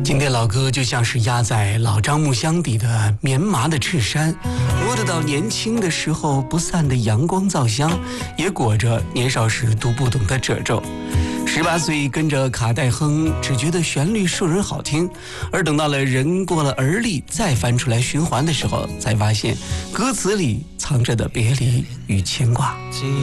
今天老歌就像是压在老樟木箱底的棉麻的赤衫，摸得到年轻的时候不散的阳光皂香，也裹着年少时读不懂的褶皱。18岁跟着卡带哼，只觉得旋律受人好听，而等到了人过了而立，再翻出来循环的时候，才发现歌词里藏着的别离与牵挂。